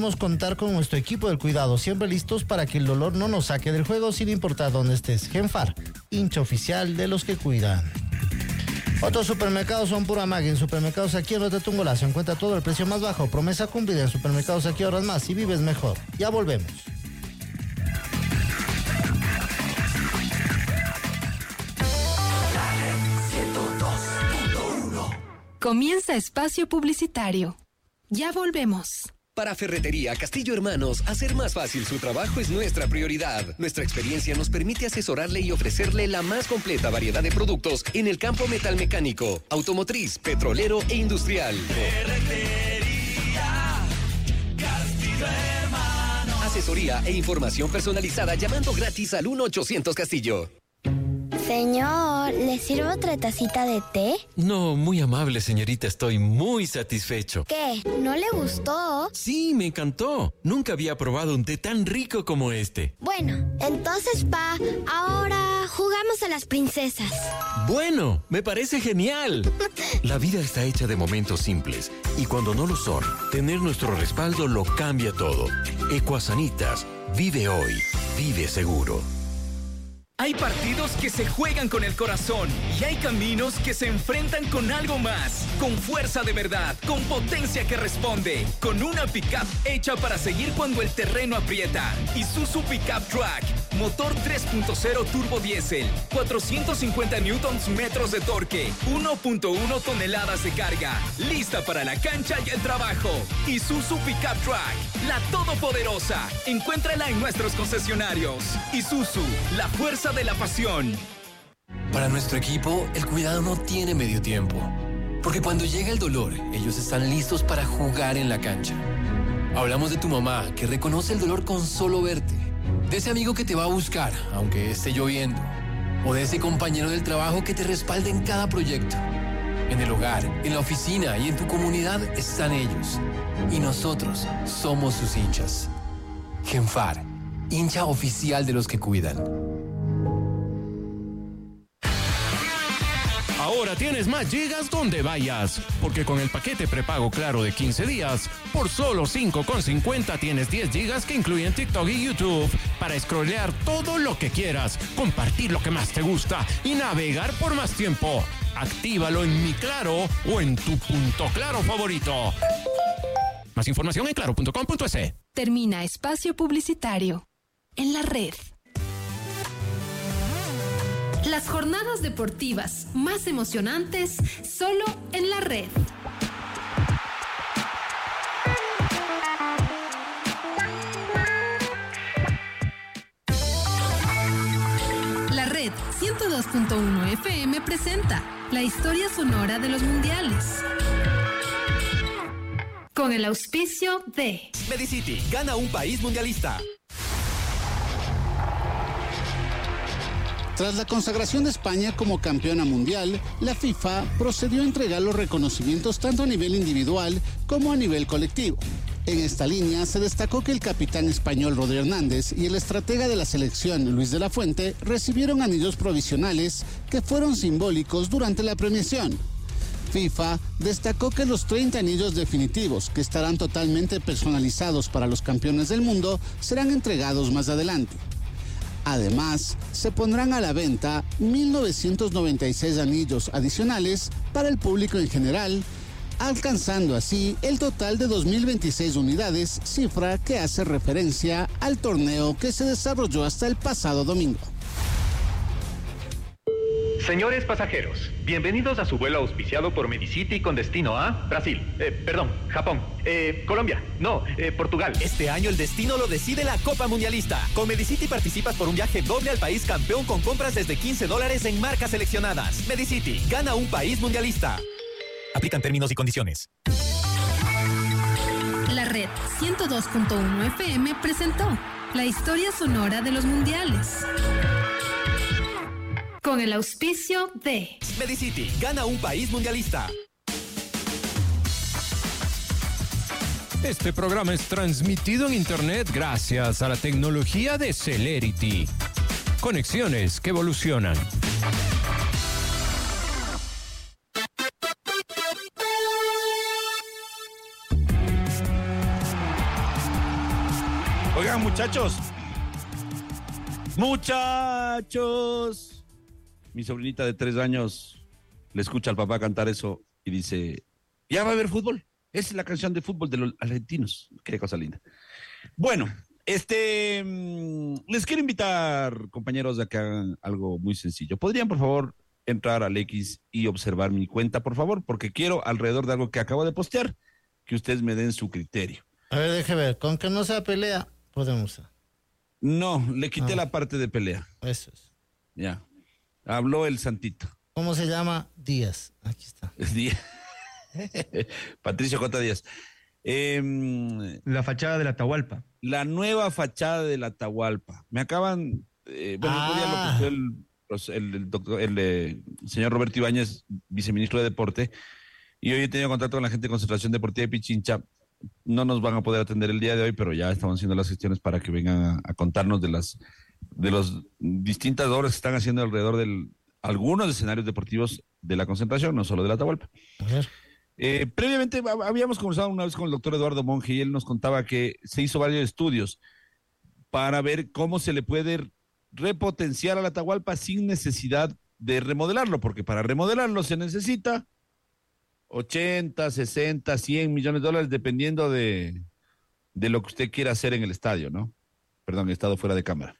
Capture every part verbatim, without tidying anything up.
Podemos contar con nuestro equipo del cuidado, siempre listos para que el dolor no nos saque del juego sin importar dónde estés. Genfar, hincha oficial de los que cuidan. Otros supermercados son pura magia. En Supermercados Aquí en Rotetungolá se encuentra todo el precio más bajo. Promesa cumplida. En Supermercados Aquí ahorras más y vives mejor. Ya volvemos. Comienza espacio publicitario. Ya volvemos. Para Ferretería Castillo Hermanos, hacer más fácil su trabajo es nuestra prioridad. Nuestra experiencia nos permite asesorarle y ofrecerle la más completa variedad de productos en el campo metalmecánico, automotriz, petrolero e industrial. Ferretería Castillo Hermanos. Asesoría e información personalizada llamando gratis al uno ochocientos Castillo. Señor, ¿le sirvo otra tacita de té? No, muy amable, señorita. Estoy muy satisfecho. ¿Qué? ¿No le gustó? Sí, me encantó. Nunca había probado un té tan rico como este. Bueno, entonces, pa, ahora jugamos a las princesas. Bueno, me parece genial. La vida está hecha de momentos simples y cuando no lo son, tener nuestro respaldo lo cambia todo. Ecuasanitas, vive hoy, vive seguro. Hay partidos que se juegan con el corazón y hay caminos que se enfrentan con algo más, con fuerza de verdad, con potencia que responde, con una pickup hecha para seguir cuando el terreno aprieta. Isuzu Pickup Track, motor tres punto cero turbo diésel, cuatrocientos cincuenta newtons metros de torque, uno punto uno toneladas de carga, lista para la cancha y el trabajo. Isuzu Pickup Track, la todopoderosa. Encuéntrala en nuestros concesionarios. Isuzu, la fuerza de la pasión. Para nuestro equipo, el cuidado no tiene medio tiempo. Porque cuando llega el dolor, ellos están listos para jugar en la cancha. Hablamos de tu mamá, que reconoce el dolor con solo verte. De ese amigo que te va a buscar, aunque esté lloviendo. O de ese compañero del trabajo que te respalda en cada proyecto. En el hogar, en la oficina y en tu comunidad están ellos. Y nosotros somos sus hinchas. Genfar, hincha oficial de los que cuidan. Ahora tienes más gigas donde vayas, porque con el paquete prepago Claro de quince días, por solo cinco con cincuenta tienes diez gigas que incluyen TikTok y YouTube para scrollear todo lo que quieras, compartir lo que más te gusta y navegar por más tiempo. Actívalo en Mi Claro o en tu punto claro favorito. Más información en claro punto com punto es. Termina espacio publicitario. En la red. Las jornadas deportivas más emocionantes solo en la red. La red ciento dos punto uno F M presenta la historia sonora de los mundiales. Con el auspicio de Medicity, gana un país mundialista. Tras la consagración de España como campeona mundial, la FIFA procedió a entregar los reconocimientos tanto a nivel individual como a nivel colectivo. En esta línea se destacó que el capitán español Rodri Hernández y el estratega de la selección Luis de la Fuente recibieron anillos provisionales que fueron simbólicos durante la premiación. FIFA destacó que los treinta anillos definitivos, que estarán totalmente personalizados para los campeones del mundo, serán entregados más adelante. Además, se pondrán a la venta mil novecientos noventa y seis anillos adicionales para el público en general, alcanzando así el total de dos mil veintiséis unidades, cifra que hace referencia al torneo que se desarrolló hasta el pasado domingo. Señores pasajeros, bienvenidos a su vuelo auspiciado por Medicity con destino a Brasil, eh, perdón, Japón, eh, Colombia, no, eh, Portugal. Este año el destino lo decide la Copa Mundialista. Con Medicity participas por un viaje doble al país campeón con compras desde quince dólares en marcas seleccionadas. Medicity, gana un país mundialista. Aplican términos y condiciones. La red ciento dos punto uno F M presentó la historia sonora de los mundiales. Con el auspicio de Medicity, gana un país mundialista. Este programa es transmitido en internet gracias a la tecnología de Celerity. Conexiones que evolucionan. Oigan, muchachos. Muchachos. Mi sobrinita de tres años le escucha al papá cantar eso y dice, ¿ya va a haber fútbol? Esa es la canción de fútbol de los argentinos. Qué cosa linda. Bueno, este, mmm, les quiero invitar, compañeros, a que hagan algo muy sencillo. ¿Podrían, por favor, entrar al X y observar mi cuenta, por favor? Porque quiero, alrededor de algo que acabo de postear, que ustedes me den su criterio. A ver, deje ver. Con que no sea pelea, podemos. No, le quité ah. la parte de pelea. Eso es. Ya. Habló el santito. ¿Cómo se llama? Díaz. Aquí está. Díaz. Patricio J. Díaz. Eh, la fachada de la Atahualpa. La nueva fachada de la Atahualpa. Me acaban... Eh, bueno, ah. el, el, el, el, doctor, el, el señor Roberto Ibáñez, viceministro de Deporte, y hoy he tenido contacto con la gente de Concentración Deportiva de Pichincha. No nos van a poder atender el día de hoy, pero ya estamos haciendo las gestiones para que vengan a, a contarnos de las de los distintas obras que están haciendo alrededor de algunos escenarios deportivos de la Concentración, no solo de la Atahualpa. Eh, previamente habíamos conversado una vez con el doctor Eduardo Monge y él nos contaba que se hizo varios estudios para ver cómo se le puede repotenciar a la Atahualpa sin necesidad de remodelarlo, porque para remodelarlo se necesita ochenta, sesenta, cien millones de dólares, dependiendo de, de lo que usted quiera hacer en el estadio, ¿no? Perdón, el estado fuera de cámara.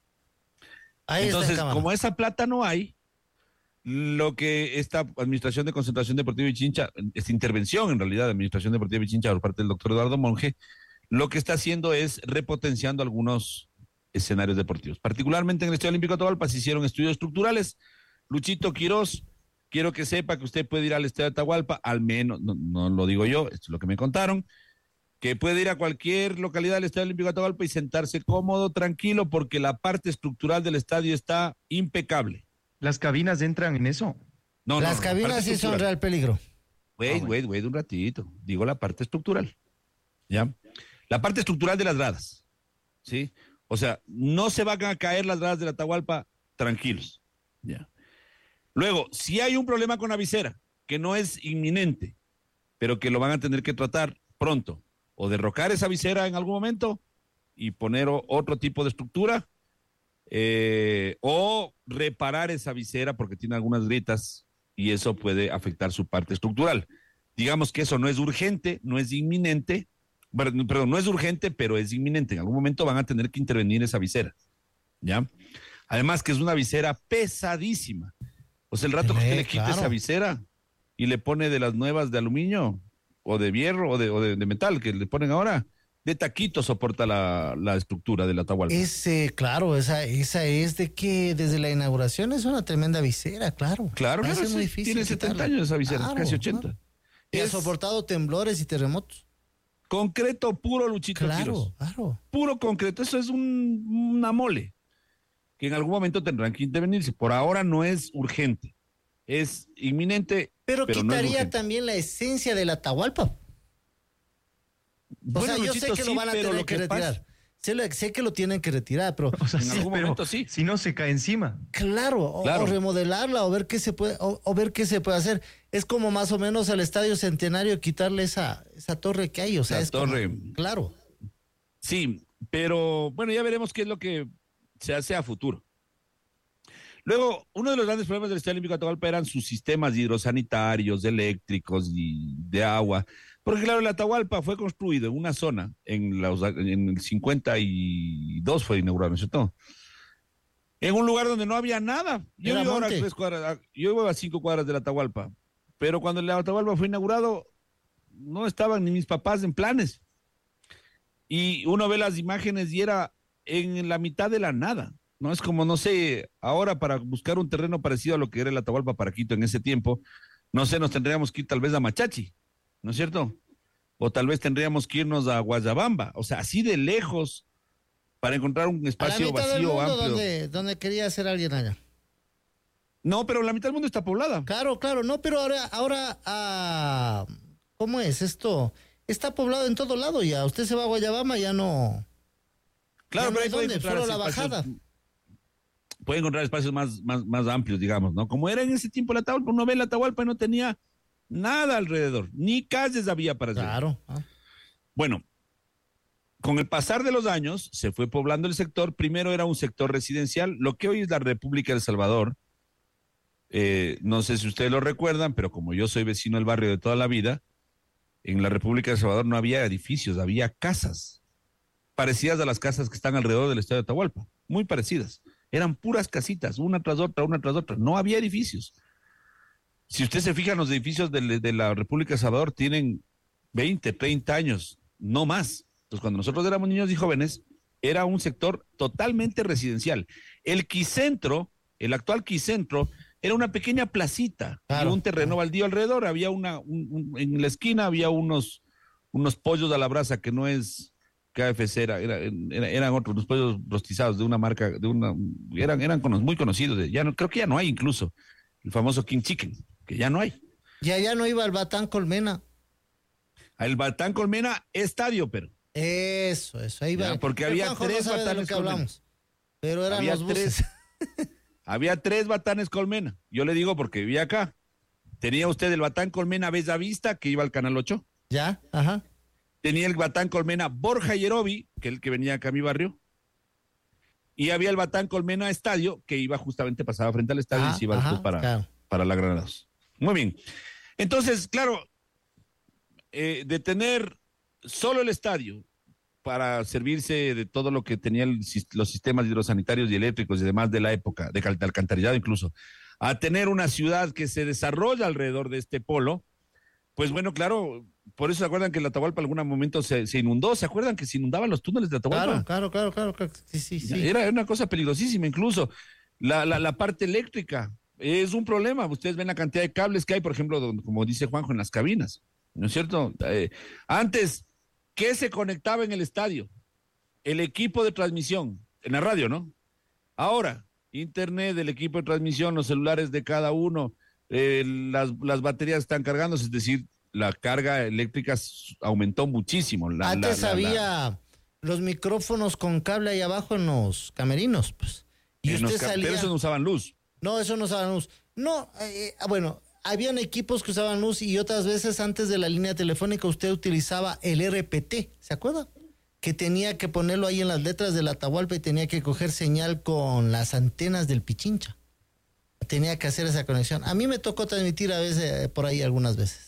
Ahí Entonces, está como esa plata no hay, lo que esta Administración de Concentración Deportiva de Pichincha, esta intervención en realidad de Administración Deportiva de Pichincha por parte del doctor Eduardo Monge, lo que está haciendo es repotenciando algunos escenarios deportivos. Particularmente en el Estadio Olímpico Atahualpa se hicieron estudios estructurales. Luchito Quirós, quiero que sepa que usted puede ir al Estadio Atahualpa, al menos, no, no lo digo yo, esto es lo que me contaron, que puede ir a cualquier localidad del Estadio Olímpico Atahualpa y sentarse cómodo, tranquilo, porque la parte estructural del estadio está impecable. ¿Las cabinas entran en eso? No, Las no, cabinas sí son real peligro. Wait, oh, wait, wait un ratito. Digo la parte estructural. ¿Ya? La parte estructural de las gradas. ¿Sí? O sea, no se van a caer las gradas de la Atahualpa, tranquilos. ¿Ya? Luego, si hay un problema con la visera, que no es inminente, pero que lo van a tener que tratar pronto, o derrocar esa visera en algún momento y poner o, otro tipo de estructura, eh, o reparar esa visera porque tiene algunas grietas y eso puede afectar su parte estructural. Digamos que eso no es urgente, no es inminente, perdón, no es urgente, pero es inminente. En algún momento van a tener que intervenir esa visera, ¿ya? Además que es una visera pesadísima. O sea, el rato que usted le quite claro. esa visera y le pone de las nuevas de aluminio o de hierro o de, o de, de metal que le ponen ahora, de taquito soporta la, la estructura de la Atahualpa. Ese, claro, esa, esa es de que desde la inauguración es una tremenda visera, claro. Claro, claro, es sí, muy difícil. Tiene setenta años esa visera, claro, casi ochenta. Claro. Y es, ha soportado temblores y terremotos. Concreto puro, Luchito. Claro, Quiros. claro. Puro concreto, eso es un, una mole que en algún momento tendrán que intervenirse. Por ahora no es urgente, es inminente. Pero, pero quitaría no es también la esencia de la Atahualpa. O bueno, sea, yo Luchito, sé que sí, lo van a tener que, que retirar. Sé, lo, sé que lo tienen que retirar, pero o sea, en sí, algún pero momento sí. Si no se cae encima. Claro, o, claro. o remodelarla o ver qué se puede o, o ver qué se puede hacer. Es como más o menos al Estadio Centenario quitarle esa esa torre que hay, o sea, la es torre. Como, claro. Sí, pero bueno, ya veremos qué es lo que se hace a futuro. Luego, uno de los grandes problemas del Estadio Olímpico Atahualpa eran sus sistemas hidrosanitarios, eléctricos y de agua. Porque claro, el Atahualpa fue construido en una zona, en, los, en el cincuenta y dos fue inaugurado, ¿no es cierto? En un lugar donde no había nada. Yo vivo ahora a tres cuadras, yo vivo a cinco cuadras del Atahualpa, pero cuando el Atahualpa fue inaugurado, no estaban ni mis papás en planes. Y uno ve las imágenes y era en la mitad de la nada. No es como, no sé, ahora para buscar un terreno parecido a lo que era el Atahualpa para Quito en ese tiempo, no sé, nos tendríamos que ir tal vez a Machachi, ¿no es cierto? O tal vez tendríamos que irnos a Guayabamba, o sea, así de lejos para encontrar un espacio vacío, amplio. Donde, donde quería hacer alguien allá. No, pero la mitad del mundo está poblada. Claro, claro, no, pero ahora, ahora, ah, ¿cómo es esto? Está poblado en todo lado ya. Usted se va a Guayabamba, ya no. Claro, ya no pero hay dónde, solo la bajada. Espacios, puede encontrar espacios más, más, más amplios, digamos, ¿no? Como era en ese tiempo la Atahualpa, uno ve la Atahualpa y no tenía nada alrededor, ni calles había para hacer. Claro. Ah. Bueno, con el pasar de los años se fue poblando el sector. Primero era un sector residencial, lo que hoy es la República de El Salvador. Eh, no sé si ustedes lo recuerdan, pero como yo soy vecino del barrio de toda la vida, en la República de El Salvador no había edificios, había casas, parecidas a las casas que están alrededor del estadio de Atahualpa, muy parecidas. Eran puras casitas, una tras otra, una tras otra. No había edificios. Si usted se fija en los edificios de, de la República de El Salvador, tienen veinte, treinta años, no más. Entonces, cuando nosotros éramos niños y jóvenes, era un sector totalmente residencial. El Quicentro, el actual Quicentro, era una pequeña placita, claro, y un terreno baldío alrededor. Había una, un, un, en la esquina había unos, unos pollos a la brasa que no es K F C, era, era, era, eran otros, los pollos rostizados de una marca, de una, eran, eran cono, muy conocidos. Ya no, creo que ya no hay incluso el famoso King Chicken, que ya no hay. Y allá no iba el Batán Colmena. El Batán Colmena, estadio, pero. Eso, eso, ahí va. Ya, porque había Juanjo tres no sabe Batanes de lo que Colmena. hablamos, pero eran Había los buses. tres. Había tres Batanes Colmena. Yo le digo porque vivía acá. Tenía usted el Batán Colmena Bella Vista, que iba al Canal ocho. Ya, ajá. Tenía el Batán Colmena Borja Yerobi, que es el que venía acá a mi barrio. Y había el Batán Colmena Estadio, que iba justamente, pasaba frente al estadio, Ajá, y se iba ajá, después para, claro. para la Granados. Muy bien. Entonces, claro, eh, de tener solo el estadio para servirse de todo lo que tenían los sistemas hidrosanitarios y eléctricos y demás de la época, de, cal- de alcantarillado incluso, a tener una ciudad que se desarrolla alrededor de este polo, pues bueno, claro, por eso se acuerdan que el Atahualpa en algún momento se, se inundó. ¿Se acuerdan que se inundaban los túneles de Atahualpa? Claro, claro, claro, claro, claro. Sí, sí, sí. Era una cosa peligrosísima incluso. La, la, la parte eléctrica es un problema. Ustedes ven la cantidad de cables que hay, por ejemplo, donde, como dice Juanjo, en las cabinas, ¿no es cierto? Eh, antes, ¿qué se conectaba en el estadio? El equipo de transmisión, en la radio, ¿no? Ahora, internet, el equipo de transmisión, los celulares de cada uno, eh, las, las baterías están cargándose, es decir, la carga eléctrica aumentó muchísimo. La, Antes la, la, había la, los micrófonos con cable ahí abajo en los camerinos, pues. Y en usted los, salía... Pero eso no usaban luz. No, eso no usaban luz. No, eh, bueno, habían equipos que usaban luz y otras veces antes de la línea telefónica usted utilizaba el R P T, ¿se acuerda? Que tenía que ponerlo ahí en las letras del Atahualpa y tenía que coger señal con las antenas del Pichincha. Tenía que hacer esa conexión. A mí me tocó transmitir a veces eh, por ahí algunas veces.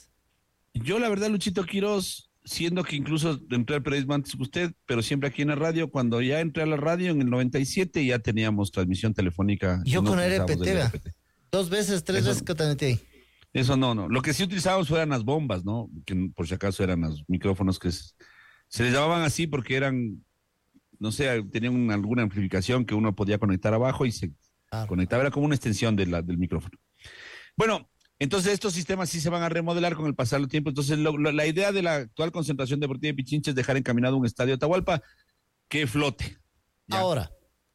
Yo la verdad, Luchito Quiroz, siendo que incluso entré al periodismo antes que usted, pero siempre aquí en la radio, cuando ya entré a la radio en el noventa y siete ya teníamos transmisión telefónica. Yo no con R P T, utilizábamos el vea. R P T. Dos veces, tres Eso- veces que transmití ahí. Eso no, no. Lo que sí utilizábamos eran las bombas, ¿no? Que por si acaso eran los micrófonos que se, se les llamaban así porque eran, no sé, tenían una- alguna amplificación que uno podía conectar abajo y se conectaba, era como una extensión de la- del micrófono. Bueno, entonces estos sistemas sí se van a remodelar con el pasar del tiempo. Entonces lo- lo- la idea de la actual concentración deportiva de Pichincha es dejar encaminado un estadio de Atahualpa que flote. Ahora,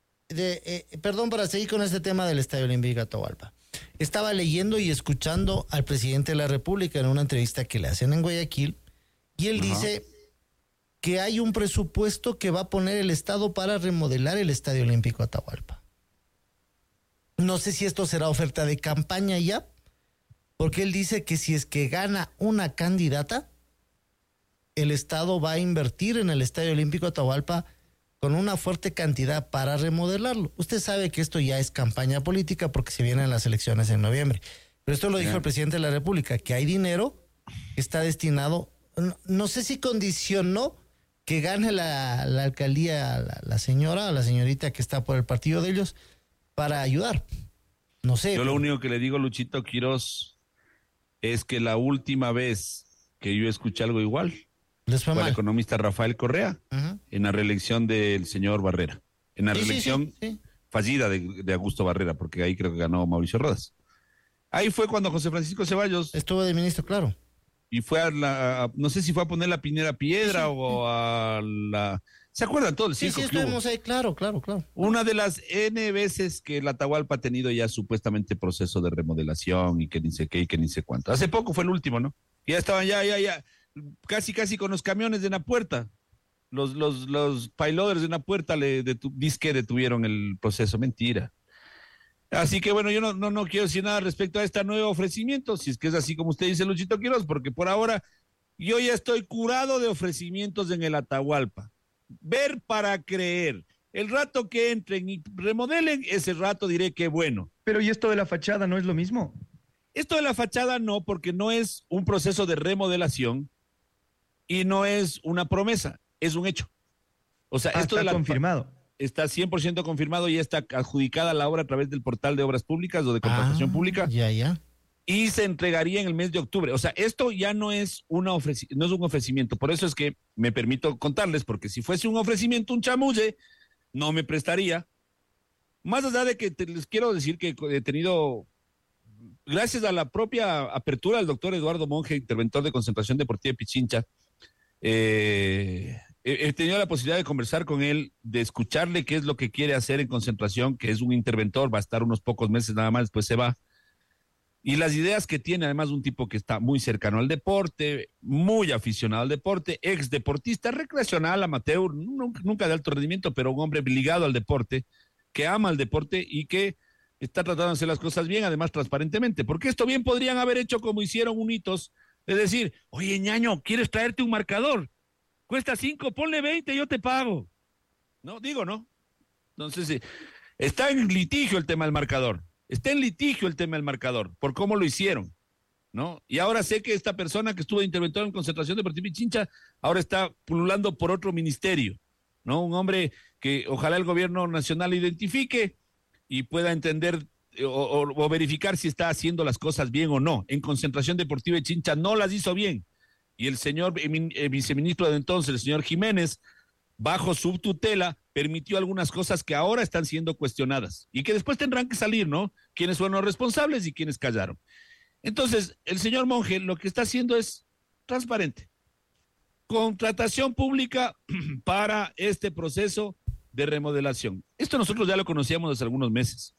de, eh, perdón para seguir con este tema del Estadio Olímpico de Atahualpa. Estaba leyendo y escuchando al presidente de la República en una entrevista que le hacen en Guayaquil y él Ajá. dice que hay un presupuesto que va a poner el Estado para remodelar el Estadio Olímpico de Atahualpa. No sé si esto será oferta de campaña ya, porque él dice que si es que gana una candidata, el Estado va a invertir en el Estadio Olímpico de Atahualpa con una fuerte cantidad para remodelarlo. Usted sabe que esto ya es campaña política porque se vienen las elecciones en noviembre. Pero esto lo dijo Ya. el presidente de la República, que hay dinero que está destinado, no, no sé si condicionó que gane la, la alcaldía la, la señora, la señorita que está por el partido de ellos, para ayudar. No sé. Yo lo único que le digo, Luchito Quiroz, es que la última vez que yo escuché algo igual Les fue fue el mal. economista Rafael Correa Ajá. en la reelección del señor Barrera. En la Sí, sí, reelección sí, sí. fallida de, de Augusto Barrera, porque ahí creo que ganó Mauricio Rodas. Ahí fue cuando José Francisco Ceballos estuvo de ministro, claro. Y fue a la, a- no sé si fue a poner la Pinera Piedra o a la... ¿Se acuerdan todo el Sí, circo sí, que hubo? estuvimos ahí, claro, claro, claro. Una de las N veces que la Atahualpa ha tenido ya supuestamente proceso de remodelación y que ni sé qué y que ni sé cuánto. Hace poco fue el último, ¿no? Ya estaban ya, ya, ya, casi, casi con los camiones de la puerta. Los, los, los payloaders de la puerta le detu disque detuvieron el proceso. Mentira. Así que bueno, yo no, no, no quiero decir nada respecto a este nuevo ofrecimiento, si es que es así como usted dice, Luchito Quiroz, porque por ahora yo ya estoy curado de ofrecimientos en el Atahualpa. ver para creer. El rato que entren y remodelen, ese rato diré que bueno. Pero ¿y esto de la fachada no es lo mismo? Esto de la fachada no, porque no es un proceso de remodelación y no es una promesa, es un hecho. O sea, ah, esto está de la confirmado. Está cien por ciento confirmado y está adjudicada la obra a través del portal de obras públicas o de contratación ah, pública. Ya, ya. Y se entregaría en el mes de octubre. O sea, esto ya no es, una ofreci- no es un ofrecimiento. Por eso es que me permito contarles, porque si fuese un ofrecimiento, un chamulle, no me prestaría. Más allá de que te, les quiero decir que he tenido, gracias a la propia apertura del doctor Eduardo Monge, interventor de Concentración Deportiva de Pichincha, eh, he, he tenido la posibilidad de conversar con él, de escucharle qué es lo que quiere hacer en Concentración, que es un interventor, va a estar unos pocos meses nada más, después se va. Y las ideas que tiene, además, un tipo que está muy cercano al deporte, muy aficionado al deporte, ex deportista, recreacional, amateur, nunca, nunca de alto rendimiento, pero un hombre ligado al deporte, que ama el deporte y que está tratando de hacer las cosas bien, además transparentemente. Porque esto bien podrían haber hecho como hicieron unitos, es decir, oye, ñaño, ¿quieres traerte un marcador? Cuesta cinco, ponle veinte, yo te pago. No, digo, ¿no? Entonces, eh, está en litigio el tema del marcador. Está en litigio el tema del marcador, por cómo lo hicieron, ¿no? Y ahora sé que esta persona que estuvo de interventor en Concentración Deportiva Pichincha, ahora está pululando por otro ministerio, ¿no? Un hombre que ojalá el gobierno nacional identifique y pueda entender o, o, o verificar si está haciendo las cosas bien o no. En Concentración Deportiva Pichincha no las hizo bien. Y el señor eh, viceministro de entonces, el señor Jiménez, bajo su tutela, permitió algunas cosas que ahora están siendo cuestionadas y que después tendrán que salir, ¿no? Quiénes fueron los responsables y quiénes callaron. Entonces, el señor Monge lo que está haciendo es transparente. Contratación pública para este proceso de remodelación. Esto nosotros ya lo conocíamos hace algunos meses.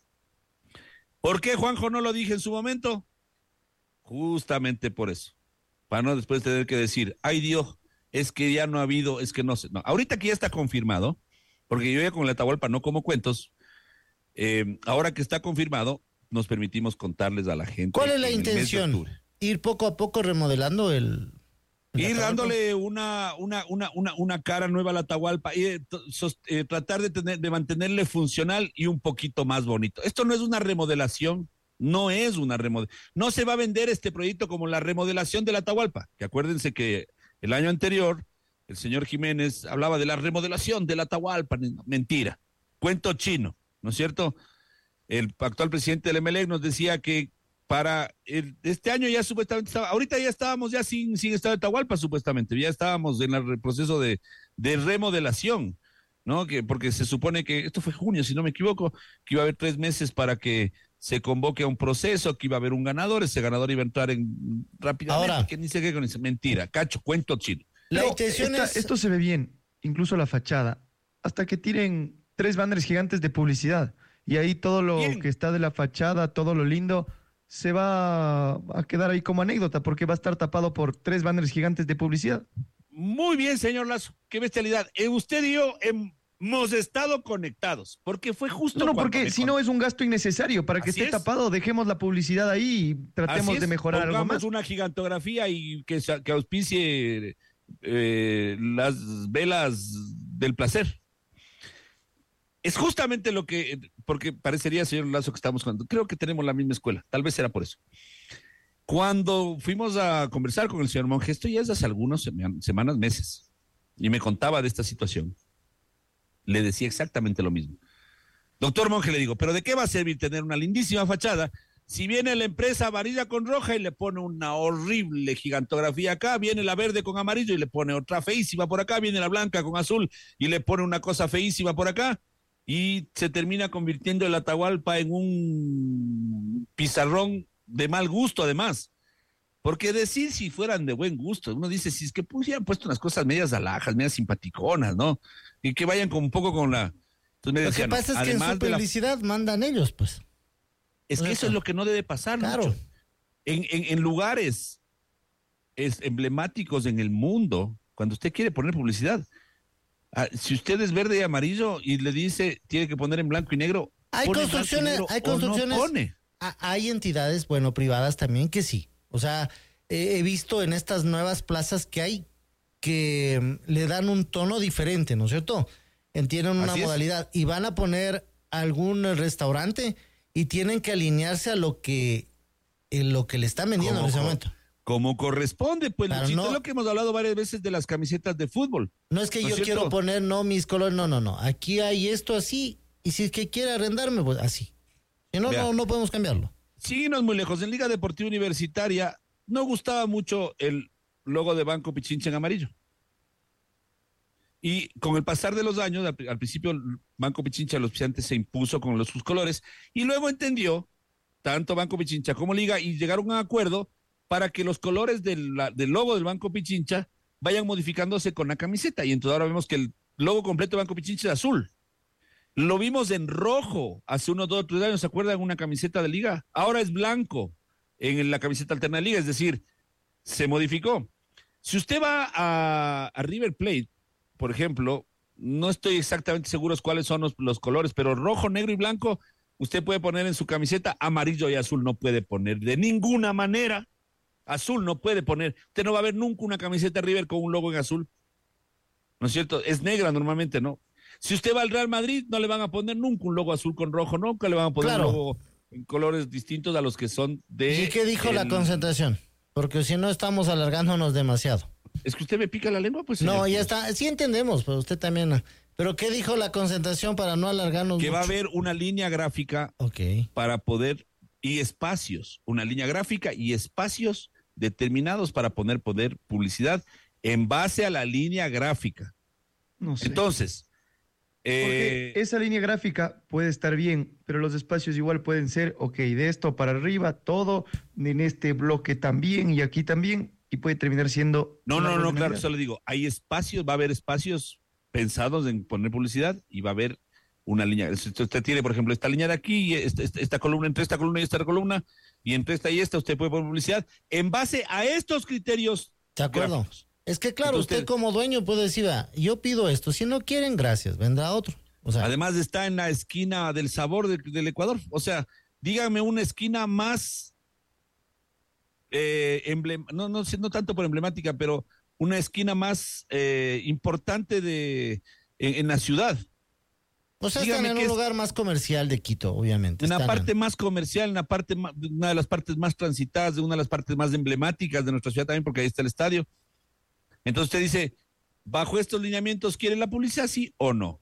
¿Por qué, Juanjo, no lo dije en su momento? Justamente por eso. Para no después tener que decir, ay Dios, es que ya no ha habido, es que no sé. No, ahorita que ya está confirmado, porque yo ya con la Atahualpa no como cuentos, eh, ahora que está confirmado, nos permitimos contarles a la gente. ¿Cuál es la intención? Ir poco a poco remodelando el... el Ir Atahualpa. dándole una, una, una, una, una cara nueva a la Atahualpa y eh, sos, eh, tratar de, tener, de mantenerle funcional y un poquito más bonito. Esto no es una remodelación, no es una remodelación. No se va a vender este proyecto como la remodelación de la Atahualpa, que acuérdense que el año anterior, el señor Jiménez hablaba de la remodelación de la Atahualpa. Mentira, cuento chino, ¿no es cierto? El actual presidente del Emelec nos decía que para el, este año ya supuestamente estaba, ahorita ya estábamos ya sin, sin estado de Atahualpa supuestamente, ya estábamos en el proceso de, de remodelación, ¿no? Que, porque se supone que, esto fue junio, si no me equivoco, que iba a haber tres meses para que se convoque a un proceso, que iba a haber un ganador, ese ganador iba a entrar en rápidamente, Ahora, que ni sé qué con eso. Mentira, cacho, cuento chino. La Pero intención esta- es... Esto se ve bien, incluso la fachada, hasta que tiren tres banners gigantes de publicidad. Y ahí todo lo Bien. que está de la fachada, todo lo lindo, se va a quedar ahí como anécdota, porque va a estar tapado por tres banners gigantes de publicidad. Muy bien, señor Lazo, qué bestialidad. Eh, usted y yo hemos estado conectados, porque fue justo No, no, cuando porque me si no es un gasto innecesario. Para que Así esté es. tapado, dejemos la publicidad ahí y tratemos Así es, de mejorar algo pongamos más. una gigantografía y que, sa- que auspicie eh, las velas del placer. Es justamente lo que, porque parecería, señor Lazo, que estamos jugando. Creo que tenemos la misma escuela, tal vez será por eso. Cuando fuimos a conversar con el señor Monge, esto ya es hace algunas semanas, meses, y me contaba de esta situación, le decía exactamente lo mismo. Doctor Monge, le digo, ¿pero de qué va a servir tener una lindísima fachada si viene la empresa amarilla con roja y le pone una horrible gigantografía acá, viene la verde con amarillo y le pone otra feísima por acá, viene la blanca con azul y le pone una cosa feísima por acá, y se termina convirtiendo el Atahualpa en un pizarrón de mal gusto además? Porque decir si fueran de buen gusto, uno dice, si es que hubieran puesto unas cosas medias alhajas, medias simpaticonas, ¿no? Y que vayan con un poco con la... Entonces me Lo decían, que pasa es que en además su de la- publicidad mandan ellos, pues. Es que eso es lo que no debe pasar, Claro. Lucho. En, en, en lugares es, emblemáticos en el mundo, cuando usted quiere poner publicidad, ah, si usted es verde y amarillo y le dice tiene que poner en blanco y negro, Hay pone en blanco y construcciones, negro hay o no construcciones, pone. a- hay entidades, bueno, privadas también que sí. O sea, eh, he visto en estas nuevas plazas que hay que le dan un tono diferente, ¿no es cierto? Tienen una Así es. modalidad y van a poner algún restaurante y tienen que alinearse a lo que, en lo que le están vendiendo en ese Como- momento. Como corresponde, pues Claro, Luchito, no- es lo que hemos hablado varias veces de las camisetas de fútbol. No es que ¿No yo es cierto? quiero poner, no, mis colores, no, no, no. Aquí hay esto así, y si es que quiere arrendarme, pues así. Si no, Vea. no, no podemos cambiarlo. Síguenos muy lejos. En Liga Deportiva Universitaria no gustaba mucho el logo de Banco Pichincha en amarillo. Y con el pasar de los años, al, al principio el Banco Pichincha, los auspiciantes, se impuso con los, sus colores y luego entendió, tanto Banco Pichincha como Liga, y llegaron a un acuerdo para que los colores del, la- del logo del Banco Pichincha vayan modificándose con la camiseta. Y entonces ahora vemos que el logo completo de Banco Pichincha es azul. Lo vimos en rojo hace unos dos o tres años, ¿se acuerdan? Una camiseta de Liga. Ahora es blanco en la camiseta alterna de Liga, es decir, se modificó. Si usted va a, a River Plate, por ejemplo, no estoy exactamente seguro cuáles son los, los colores, pero rojo, negro y blanco, usted puede poner en su camiseta, amarillo y azul no puede poner de ninguna manera. Azul no puede poner. Usted no va a ver nunca una camiseta River con un logo en azul. ¿No es cierto? Es negra normalmente, ¿no? Si usted va al Real Madrid, no le van a poner nunca un logo azul con rojo, nunca le van a poner Claro. un logo en colores distintos a los que son de... ¿Y qué dijo la el- concentración? Porque si no estamos alargándonos demasiado. Es que usted me pica la lengua, pues. No, señor. ya está, sí entendemos, pero usted también. Pero ¿qué dijo la concentración para no alargarnos Que va a mucho? haber una línea gráfica Ok. para poder, y espacios, una línea gráfica y espacios determinados para poner poder publicidad en base a la línea gráfica. No sé. Entonces, Porque eh, esa línea gráfica puede estar bien, pero los espacios igual pueden ser, ok, de esto para arriba, todo, en este bloque también y aquí también, y puede terminar siendo... no, un no, árbol no, de claro, Navidad. solo digo, hay espacios, va a haber espacios pensados en poner publicidad y va a haber una línea. Si usted tiene, por ejemplo, esta línea de aquí, y esta, esta, esta columna, entre esta columna y esta columna, y entre esta y esta, usted puede poner publicidad en base a estos criterios. ¿De acuerdo? gráficos. Es que claro, Entonces, usted como dueño puede decir, "Va, yo pido esto, si no quieren, gracias, vendrá otro". O sea, Además está en la esquina del sabor de- del Ecuador. O sea, dígame una esquina más, eh, emblem- no, no, sé, no tanto por emblemática, pero una esquina más eh, importante de en, en la ciudad. o sea, dígame están en qué un es- lugar más comercial de Quito, obviamente. En la Están parte más comercial, en la parte ma- una de las partes más transitadas, de una de las partes más emblemáticas de nuestra ciudad también, porque ahí está el estadio. Entonces usted dice, bajo estos lineamientos, ¿quiere la publicidad, sí o no?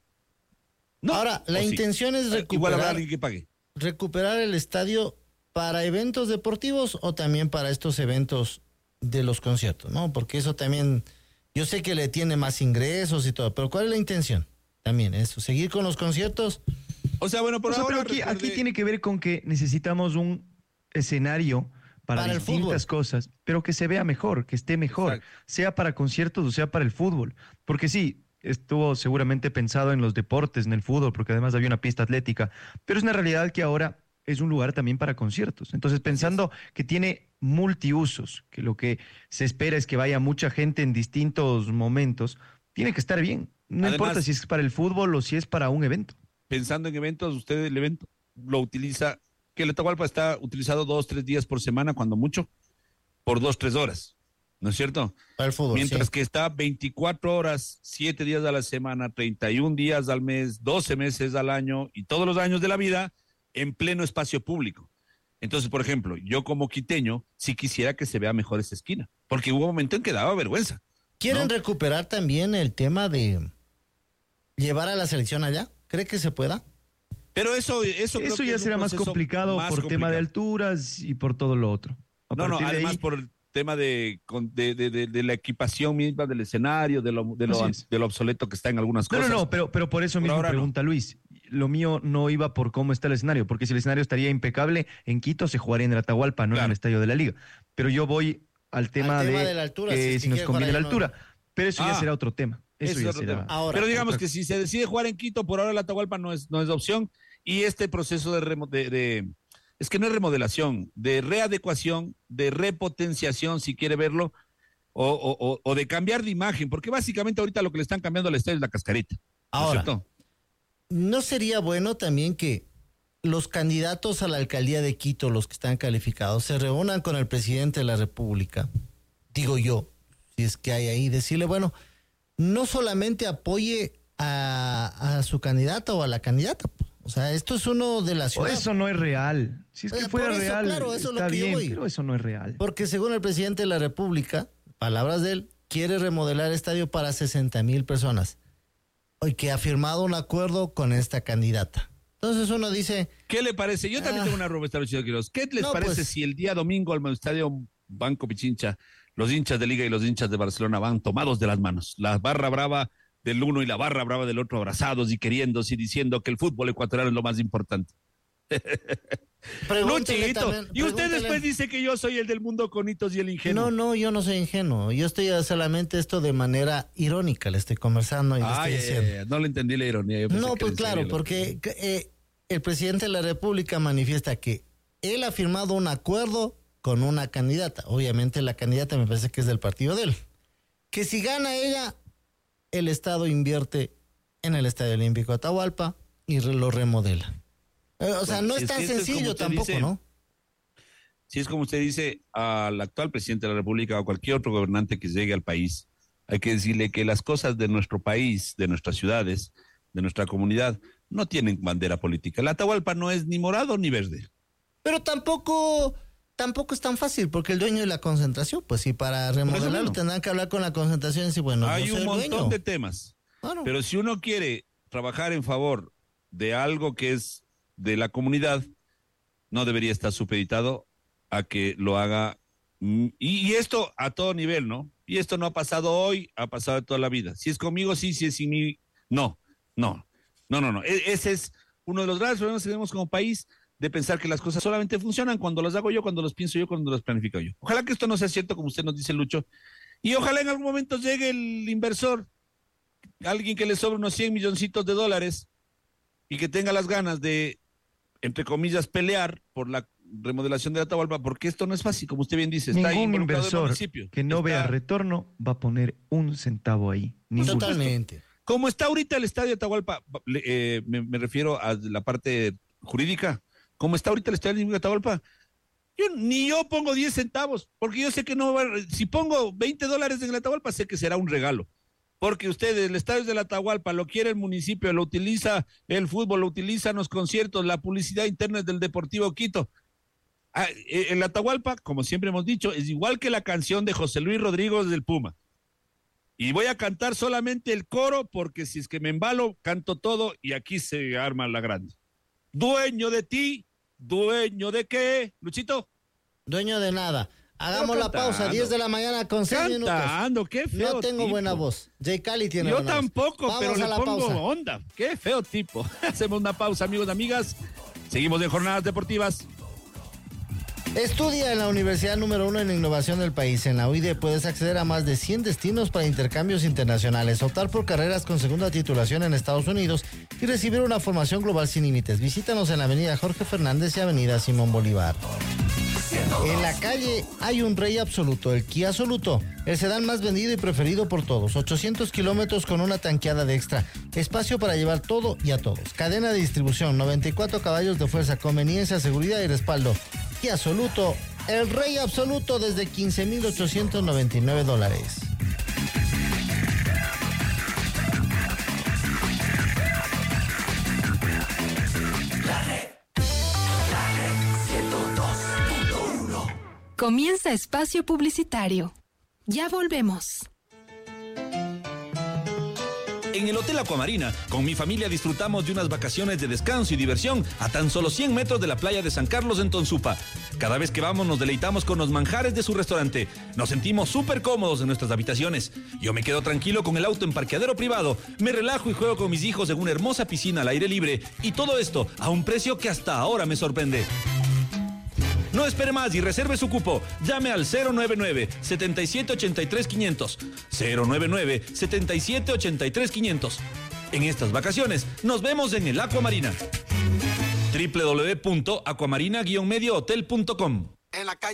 No. Ahora, la ¿O sí? intención es Eh, Igual habrá recuperar, alguien que pague. recuperar el estadio para eventos deportivos o también para estos eventos de los conciertos, ¿no? Porque eso también, yo sé que le tiene más ingresos y todo, pero ¿cuál es la intención? También eso, seguir con los conciertos. O sea, bueno, por O sea, ahora pero aquí, recuerde- aquí tiene que ver con que necesitamos un escenario para, Para el distintas cosas, pero que se vea mejor, que esté mejor, Exacto. sea para conciertos o sea para el fútbol. Porque sí, estuvo seguramente pensado en los deportes, en el fútbol, porque además había una pista atlética, pero es una realidad que ahora es un lugar también para conciertos. Entonces, pensando que tiene multiusos, que lo que se espera es que vaya mucha gente en distintos momentos, tiene que estar bien. No Además- importa si es para el fútbol o si es para un evento. Pensando en eventos, usted el evento lo utiliza, que el Atahualpa está utilizado dos, tres días por semana, cuando mucho, por dos, tres horas, ¿no es cierto? Para el fútbol, Mientras sí. que está veinticuatro horas, siete días a la semana, treinta y un días al mes, doce meses al año y todos los años de la vida en pleno espacio público. Entonces, por ejemplo, yo como quiteño, sí quisiera que se vea mejor esa esquina, porque hubo un momento en que daba vergüenza. ¿Quieren ¿no? recuperar también el tema de llevar a la selección allá? ¿Cree que se pueda? Pero eso, eso, creo Eso que ya es un será más proceso complicado más por tema de complicado. alturas y por todo lo otro. A No, no, partir de además ahí- por el tema de, con- de, de, de- de la equipación misma del escenario, de lo, de lo, Así es. de lo obsoleto que está en algunas No, cosas. no, no, pero, pero por eso Por mismo ahora no. pregunta Luis. Lo mío no iba por cómo está el escenario, porque si el escenario estaría impecable, en Quito se jugaría en el Atahualpa, no en Claro. el estadio de la Liga. Pero yo voy al tema, tema de, de la altura, que si es que si nos quiere conviene la jugar allá, no. altura. Pero eso ya Ah, será otro tema. Eso, Eso es ya otro será. tema. Ahora, Pero digamos otra que si se decide jugar en Quito, por ahora el Atahualpa no es, no es opción. Y este proceso de, remo- de, de- es que no es remodelación, de readecuación, de repotenciación, si quiere verlo, o, o- o- o de cambiar de imagen, porque básicamente ahorita lo que le están cambiando al estadio es la cascarita. ¿no es Ahora, cierto? ¿no sería bueno también que los candidatos a la alcaldía de Quito, los que están calificados, se reúnan con el presidente de la República? Digo yo, si si es que hay ahí, decirle, bueno, no solamente apoye a, a su candidata o a la candidata, o sea, esto es uno de las ciudades. Eso no es real. Si es que Eh, fuera por eso, real, claro, eso es está lo que yo bien, voy. pero eso no es real. Porque según el presidente de la República, palabras de él, quiere remodelar el estadio para sesenta mil personas. Hoy que ha firmado un acuerdo con esta candidata. Entonces uno dice... ¿Qué le parece? Yo también Ah. tengo una propuesta, Luchito Quiroz. ¿Qué les No, parece pues- si el día domingo al estadio Banco Pichincha, los hinchas de Liga y los hinchas de Barcelona van tomados de las manos? La barra brava del uno y la barra brava del otro abrazados y queriéndose y diciendo que el fútbol ecuatoriano es lo más importante. Pregúntele Luchito, también, y usted pregúntele. después dice que yo soy el del mundo con hitos y el ingenuo. No, no, yo no soy ingenuo. Yo estoy solamente esto de manera irónica, le estoy conversando y le Ay, estoy ay, diciendo. ay, no le entendí la ironía. yo pensé No, que pues era en claro, serio la- porque eh, el presidente de la República manifiesta que él ha firmado un acuerdo con una candidata. Obviamente la candidata me parece que es del partido de él. Que si gana ella, el Estado invierte en el Estadio Olímpico de Atahualpa y re- lo remodela. Eh, o sea, Bueno, no si es es tan que esto es como sencillo usted tampoco, dice, ¿no? Si es como usted dice, al actual presidente de la República o cualquier otro gobernante que llegue al país, hay que decirle que las cosas de nuestro país, de nuestras ciudades, de nuestra comunidad, no tienen bandera política. La Atahualpa no es ni morado ni verde. Pero tampoco, tampoco es tan fácil, porque el dueño de la concentración, pues sí, para remodelarlo mismo. tendrán que hablar con la concentración y decir, bueno, Hay yo soy un el montón dueño. de temas. Claro. Pero si uno quiere trabajar en favor de algo que es de la comunidad, no debería estar supeditado a que lo haga. mm, Y, y esto a todo nivel, ¿no? Y esto no ha pasado hoy, ha pasado toda la vida. Si es conmigo, sí, si es sin mí, no, no, no, no, no. E- ese es uno de los grandes problemas que tenemos como país, de pensar que las cosas solamente funcionan cuando las hago yo, cuando las pienso yo, cuando las planifico yo. Ojalá que esto no sea cierto, como usted nos dice, Lucho. Y ojalá en algún momento llegue el inversor, alguien que le sobre unos cien milloncitos de dólares y que tenga las ganas de, entre comillas, pelear por la remodelación de la Atahualpa, porque esto no es fácil, como usted bien dice. Está ahí Ningún involucrado el inversor municipio. que no Está- vea retorno va a poner un centavo ahí. Ninguno. Totalmente. Como está ahorita el estadio de Atahualpa, le- eh, me, me refiero a la parte jurídica, como está ahorita el estadio de Atahualpa, yo, ni yo pongo diez centavos, porque yo sé que no va, si pongo veinte dólares en el Atahualpa, sé que será un regalo. Porque ustedes, el estadio de la Atahualpa, lo quiere el municipio, lo utiliza el fútbol, lo utilizan los conciertos, la publicidad interna es del Deportivo Quito. Ah, eh, el Atahualpa, como siempre hemos dicho, es igual que la canción de José Luis Rodríguez del Puma. Y voy a cantar solamente el coro, porque si es que me embalo, canto todo y aquí se arma la grande. Dueño de ti, dueño de qué, Luchito. Dueño de nada. Hagamos Pero la pausa, cantando. diez de la mañana con seis minutos. Cantando, qué feo No tengo tipo. buena voz. Jay Cali tiene Yo buena voz. tampoco, Vamos pero a le la pongo pausa. onda. Qué feo tipo. Hacemos una pausa, amigos y amigas. Seguimos en Jornadas Deportivas. Estudia en la universidad número uno en innovación del país. En la U I D E puedes acceder a más de cien destinos para intercambios internacionales, optar por carreras con segunda titulación en Estados Unidos y recibir una formación global sin límites. Visítanos en la avenida Jorge Fernández y avenida Simón Bolívar. En la calle hay un rey absoluto, el Kia Soluto, el sedán más vendido y preferido por todos. ochocientos kilómetros con una tanqueada de extra, espacio para llevar todo y a todos. Cadena de distribución, noventa y cuatro caballos de fuerza, conveniencia, seguridad y respaldo. Kia Soluto, el rey absoluto desde quince mil ochocientos noventa y nueve dólares. Comienza espacio publicitario. Ya volvemos. En el Hotel Aquamarina, con mi familia disfrutamos de unas vacaciones de descanso y diversión a tan solo cien metros de la playa de San Carlos en Tonsupa. Cada vez que vamos nos deleitamos con los manjares de su restaurante. Nos sentimos súper cómodos en nuestras habitaciones. Yo me quedo tranquilo con el auto en parqueadero privado, me relajo y juego con mis hijos en una hermosa piscina al aire libre, y todo esto a un precio que hasta ahora me sorprende. No espere más y reserve su cupo. Llame al cero nueve nueve, siete siete ocho tres, cinco cero cero. cero nueve nueve, siete siete ocho tres, cinco cero cero. En estas vacaciones nos vemos en el Aquamarina. doble u doble u doble u punto aquamarina guion medio hotel punto com. En la calle.